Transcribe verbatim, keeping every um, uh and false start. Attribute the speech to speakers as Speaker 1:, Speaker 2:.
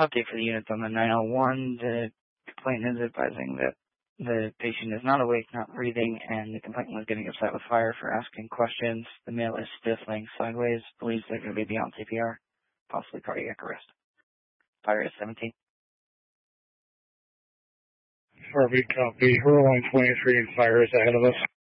Speaker 1: Update for the units on the nine oh one. The complainant is advising that the patient is not awake, not breathing, and the complainant was getting upset with fire for asking questions. The male is stiff, laying sideways, believes they're going to be beyond C P R, possibly cardiac arrest. Fire is seventeen.
Speaker 2: Harvey, copy. We're line twenty-three and fire is ahead of us.